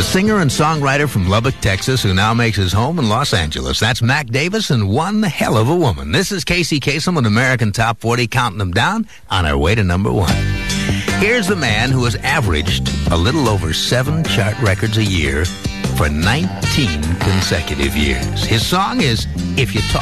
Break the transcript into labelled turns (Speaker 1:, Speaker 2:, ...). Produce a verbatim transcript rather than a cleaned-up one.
Speaker 1: singer and songwriter from Lubbock, Texas, who now makes his home in Los Angeles. That's Mac Davis and One Hell of a Woman. This is Casey Kasem with American Top forty, counting them down on our way to number one. Here's the man who has averaged a little over seven chart records a year for nineteen consecutive years. His song is If You Talk